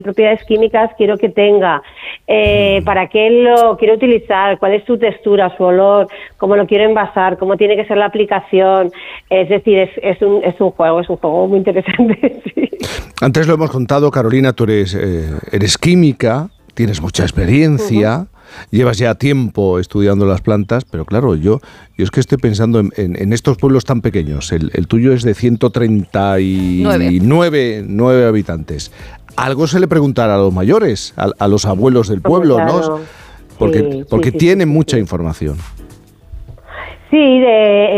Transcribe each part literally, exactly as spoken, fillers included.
propiedades químicas quiero que tenga, eh, para qué lo quiero utilizar, cuál es su textura, su olor, cómo lo quiero envasar, cómo tiene que ser la aplicación. Es decir, es, es, un, es un juego, es un juego muy interesante. Sí. Antes lo hemos contado, Carolina, tú eres, eh, eres química, tienes mucha experiencia. Uh-huh. Llevas ya tiempo estudiando las plantas, pero claro, yo, yo es que estoy pensando en, en, en estos pueblos tan pequeños. El, el tuyo es de ciento treinta y nueve habitantes. Algo se le preguntará a los mayores, a, a los abuelos del pueblo, claro, ¿no? Porque, sí, porque sí, tienen sí, mucha sí. información. Sí, de,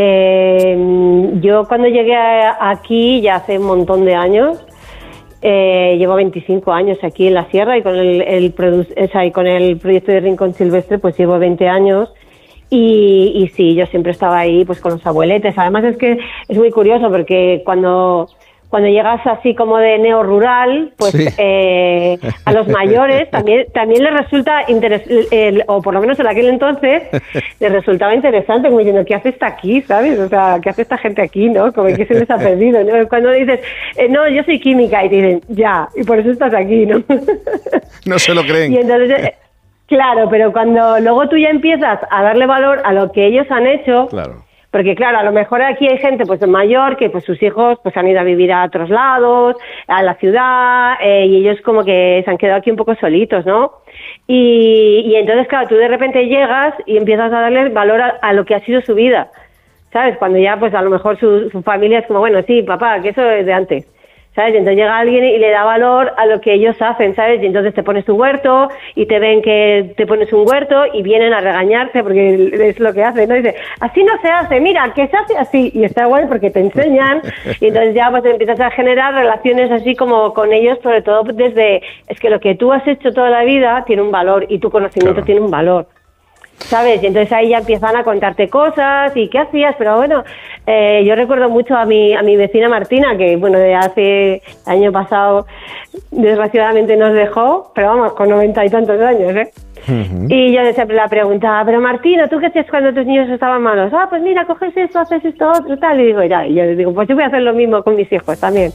eh, yo cuando llegué a, aquí, ya hace un montón de años, Eh, llevo veinticinco años aquí en la sierra y con el, el, produ- o sea, y con el proyecto de Rincón Silvestre pues llevo veinte años y, y sí, yo siempre estaba ahí pues con los abueletes. Además es que es muy curioso porque cuando, cuando llegas así como de neo-rural, pues sí. eh, a los mayores también, también les resulta interesante, o por lo menos en aquel entonces, les resultaba interesante, como diciendo, ¿qué hace esta aquí? ¿Sabes? O sea, ¿qué hace esta gente aquí? ¿No? Como que se les ha perdido, ¿no? Cuando dices, eh, no, yo soy química, y te dicen, ya, y por eso estás aquí, ¿no? No se lo creen. Y entonces, eh, claro, pero cuando luego tú ya empiezas a darle valor a lo que ellos han hecho, claro. Porque claro, a lo mejor aquí hay gente pues mayor que pues sus hijos pues han ido a vivir a otros lados, a la ciudad, eh, y ellos como que se han quedado aquí un poco solitos, ¿no? Y, y entonces claro, tú de repente llegas y empiezas a darle valor a, a lo que ha sido su vida, ¿sabes? Cuando ya pues a lo mejor su, su familia es como, bueno, sí, papá, que eso es de antes, ¿sabes? Y entonces llega alguien y le da valor a lo que ellos hacen, ¿sabes? Y entonces te pones tu huerto y te ven que te pones un huerto y vienen a regañarte porque es lo que hacen, ¿no? Y dice, así no se hace, mira, que se hace así. Y está guay porque te enseñan y entonces ya pues empiezas a generar relaciones así como con ellos, sobre todo desde, es que lo que tú has hecho toda la vida tiene un valor y tu conocimiento claro. tiene un valor. ¿Sabes? Y entonces ahí ya empiezan a contarte cosas y qué hacías, pero bueno, eh, yo recuerdo mucho a mi a mi vecina Martina, que bueno, de hace el año pasado desgraciadamente nos dejó, pero vamos, con noventa y tantos años, ¿eh? Uh-huh. Y yo siempre la preguntaba, pero Martina, ¿tú qué hacías cuando tus niños estaban malos? Ah, pues mira, coges esto, haces esto, otro, tal, y digo, ya, y yo les digo, pues yo voy a hacer lo mismo con mis hijos también.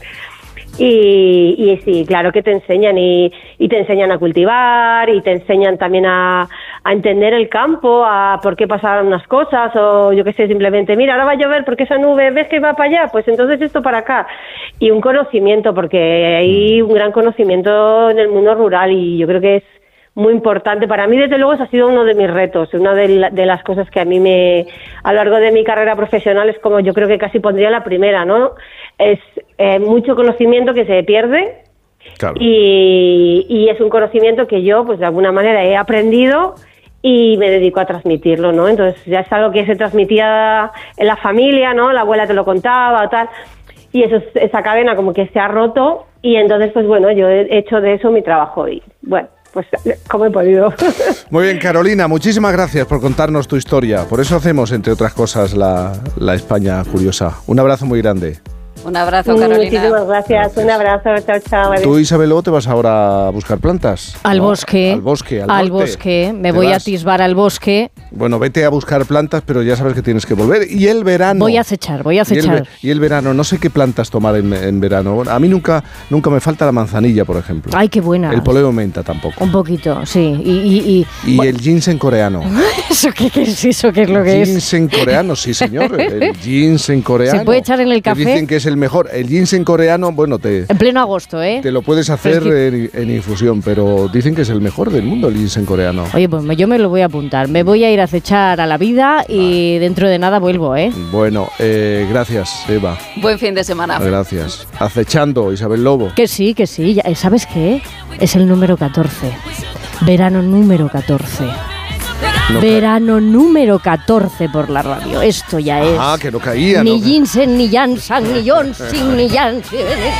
Y, y sí, claro que te enseñan y, y te enseñan a cultivar y te enseñan también a, a entender el campo, a por qué pasaron unas cosas o yo qué sé, simplemente, mira, ahora va a llover porque esa nube, ¿ves que va para allá? Pues entonces esto para acá. Y un conocimiento, porque hay un gran conocimiento en el mundo rural y yo creo que es muy importante. Para mí, desde luego, eso ha sido uno de mis retos, una de, la, de las cosas que a mí me, a lo largo de mi carrera profesional, es como yo creo que casi pondría la primera, ¿no? Es eh, mucho conocimiento que se pierde claro. y, y es un conocimiento que yo, pues de alguna manera he aprendido y me dedico a transmitirlo, ¿no? Entonces ya es algo que se transmitía en la familia, ¿no? La abuela te lo contaba o tal, y eso, esa cadena como que se ha roto y entonces, pues bueno, yo he hecho de eso mi trabajo y bueno, pues como he podido. Muy bien, Carolina, muchísimas gracias por contarnos tu historia. Por eso hacemos, entre otras cosas, la, la España Curiosa. Un abrazo muy grande. Un abrazo, Carolina. Muchísimas gracias. gracias. Un abrazo. Chao, chao. Tú, Isabel, luego te vas ahora a buscar plantas. Al ¿no? bosque. Al bosque, al, al norte. bosque. Me ¿Te voy vas? a atisbar al bosque. Bueno, vete a buscar plantas, pero ya sabes que tienes que volver. Y el verano. Voy a acechar, voy a acechar. Y el, y el verano, no sé qué plantas tomar en, en verano. A mí nunca nunca me falta la manzanilla, por ejemplo. Ay, qué buena. El poleo menta tampoco. Un poquito, sí. Y, y, y, y bueno. El ginseng coreano. ¿Eso qué, qué es eso? ¿Qué es lo que ginseng es? Ginseng coreano, sí, señor. El ginseng coreano. ¿Se puede echar en el café? Que dicen que es el mejor. El ginseng coreano, bueno, te... En pleno agosto, ¿eh? Te lo puedes hacer es que... en, en infusión, pero dicen que es el mejor del mundo el ginseng coreano. Oye, pues yo me lo voy a apuntar. Me voy a ir a acechar a la vida y ah. dentro de nada vuelvo, ¿eh? Bueno, eh, gracias, Eva. Buen fin de semana. Gracias. Acechando, Isabel Lobo. Que sí, que sí. Ya, ¿sabes qué? Es el número catorce. Verano número catorce. No Verano ca- número catorce por la radio. Esto ya es. Ah, que no caía. Ni ¿no? Ginseng, ni Janssen, ni Johnson, ni Janssen.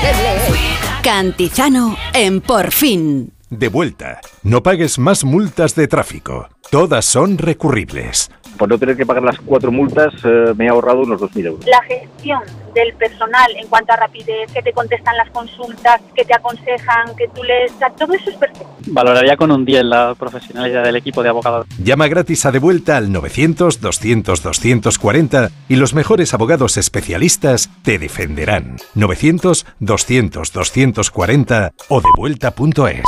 Cantizano en Por Fin. De vuelta. No pagues más multas de tráfico. Todas son recurribles. Por no tener que pagar las cuatro multas, eh, me he ahorrado unos dos mil euros. La gestión del personal en cuanto a rapidez, que te contestan las consultas, que te aconsejan, que tú les... Todo eso es perfecto. Valoraría con un diez la profesionalidad del equipo de abogados. Llama gratis a De Vuelta al novecientos, doscientos, doscientos cuarenta y los mejores abogados especialistas te defenderán. novecientos, doscientos, doscientos cuarenta o devuelta punto es.